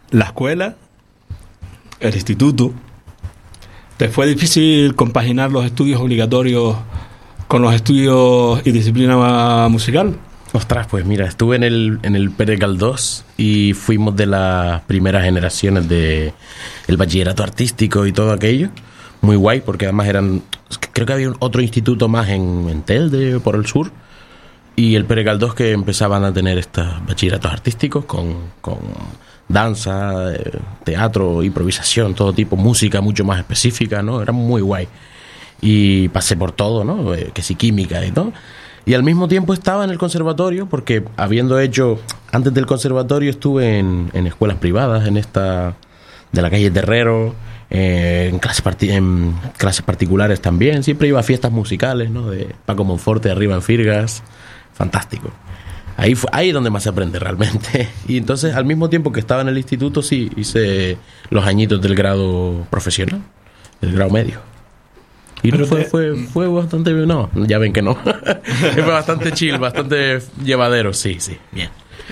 la escuela, el instituto. ¿Te fue difícil compaginar los estudios obligatorios con los estudios y disciplina musical? Ostras, pues mira, estuve en el Pérez Galdós y fuimos de las primeras generaciones de el bachillerato artístico y todo aquello. Muy guay, porque además creo que había otro instituto más en Telde, por el sur, y el Pérez Galdós, que empezaban a tener estos bachilleratos artísticos con danza, teatro, improvisación, todo tipo, música mucho más específica, ¿no? Era muy guay. Y pasé por todo, ¿no? Que sí, química y todo. Y al mismo tiempo estaba en el conservatorio, porque habiendo hecho, antes del conservatorio estuve en escuelas privadas, en esta de la calle Terrero, en clases particulares también. Siempre iba a fiestas musicales, ¿no? De Paco Monforte, arriba en Firgas. Fantástico. Ahí es donde más se aprende realmente. Y entonces, al mismo tiempo que estaba en el instituto, sí, hice los añitos del grado profesional, del grado medio. Y no, fue bastante... No, ya ven que no. Fue bastante chill, bastante llevadero, sí, bien.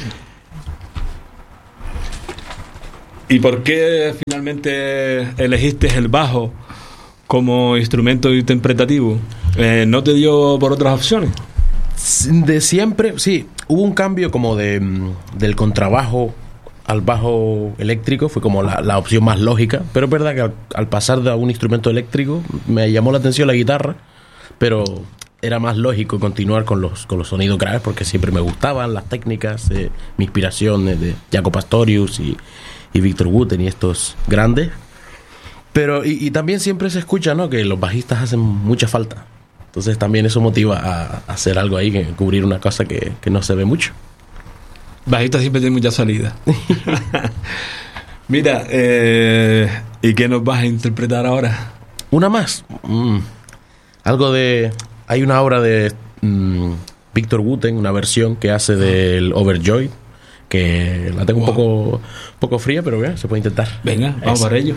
¿Y por qué finalmente elegiste el bajo como instrumento interpretativo? ¿No te dio por otras opciones? De siempre, sí. Hubo un cambio como del contrabajo al bajo eléctrico, fue como la opción más lógica, pero es verdad que al pasar de un instrumento eléctrico me llamó la atención la guitarra, pero era más lógico continuar con los sonidos graves, porque siempre me gustaban las técnicas, mi inspiración de Jaco Pastorius y Victor Wooten y estos grandes. Pero y también siempre se escucha, ¿no?, que los bajistas hacen mucha falta. Entonces también eso motiva a hacer algo ahí, que cubrir una cosa que no se ve mucho. Bajista siempre tiene mucha salida. Mira, ¿y qué nos vas a interpretar ahora? Una más. Algo de... Hay una obra de Victor Wooten, una versión que hace del Overjoyed, que la tengo un poco fría, pero bien, se puede intentar. Venga, vamos por ello.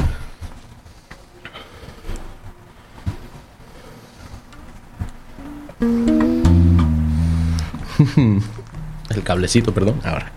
El cablecito, perdón. Ahora.